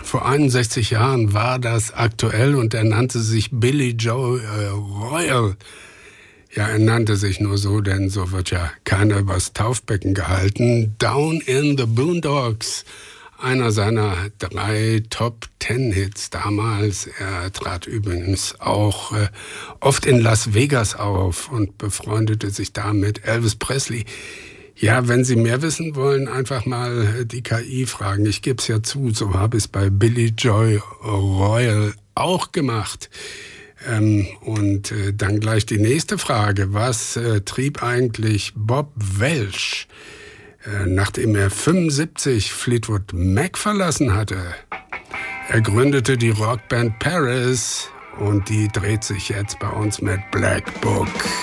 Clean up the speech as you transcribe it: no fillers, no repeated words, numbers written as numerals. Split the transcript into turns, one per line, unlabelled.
Vor 61 Jahren war das aktuell und er nannte sich Billy Joe Royal. Ja, er nannte sich nur so, denn so wird ja keiner übers Taufbecken gehalten. Down in the Boondocks, einer seiner 3 Top-10-Hits damals. Er trat übrigens auch oft in Las Vegas auf und befreundete sich da mit Elvis Presley. Ja, wenn Sie mehr wissen wollen, einfach mal die KI fragen. Ich gebe es ja zu, so habe ich es bei Billy Joe Royal auch gemacht. Und dann gleich die nächste Frage. Was trieb eigentlich Bob Welch, nachdem er 75 Fleetwood Mac verlassen hatte? Er gründete die Rockband Paris und die dreht sich jetzt bei uns mit Black Book.